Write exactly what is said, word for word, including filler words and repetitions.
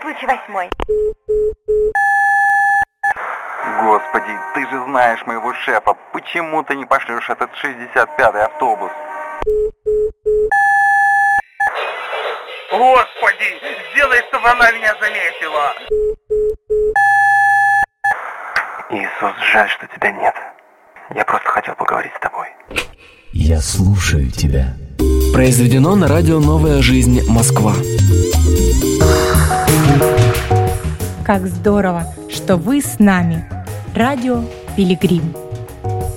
случай восьмой. Господи, ты же знаешь моего шефа. Почему ты не пошлешь этот шестьдесят пятый автобус? Господи, сделай, чтобы она меня заметила. Иисус, жаль, что тебя нет. Я просто хотел поговорить с тобой. Я слушаю тебя. Произведено на радио «Новая жизнь. Москва». Как здорово, что вы с нами. Радио «Пилигрим».